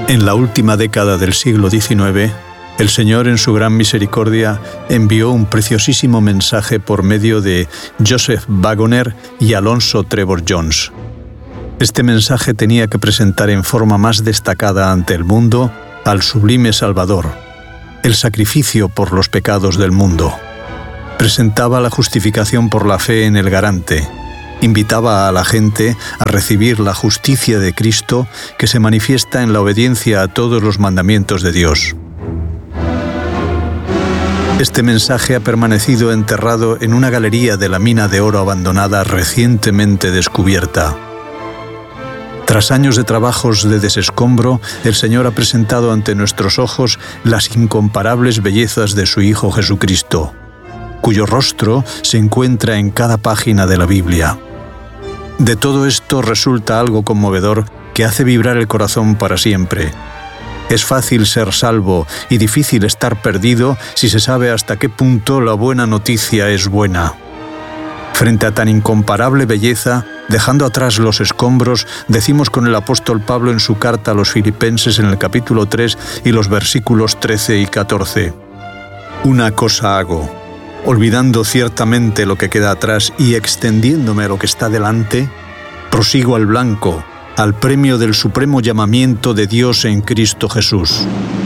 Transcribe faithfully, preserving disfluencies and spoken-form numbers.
En la última década del siglo diecinueve, el Señor, en su gran misericordia, envió un preciosísimo mensaje por medio de Joseph Wagoner y Alonso Trevor Jones. Este mensaje tenía que presentar en forma más destacada ante el mundo al sublime Salvador, el sacrificio por los pecados del mundo. Presentaba la justificación por la fe en el garante. Invitaba a la gente a recibir la justicia de Cristo que se manifiesta en la obediencia a todos los mandamientos de Dios. Este mensaje ha permanecido enterrado en una galería de la mina de oro abandonada recientemente descubierta. Tras años de trabajos de desescombro, el Señor ha presentado ante nuestros ojos las incomparables bellezas de su Hijo Jesucristo, cuyo rostro se encuentra en cada página de la Biblia. De todo esto resulta algo conmovedor que hace vibrar el corazón para siempre. Es fácil ser salvo y difícil estar perdido si se sabe hasta qué punto la buena noticia es buena. Frente a tan incomparable belleza, dejando atrás los escombros, decimos con el apóstol Pablo en su carta a los Filipenses en el capítulo tres y los versículos trece y catorce. Una cosa hago, olvidando ciertamente lo que queda atrás y extendiéndome a lo que está delante, prosigo al blanco, al premio del supremo llamamiento de Dios en Cristo Jesús.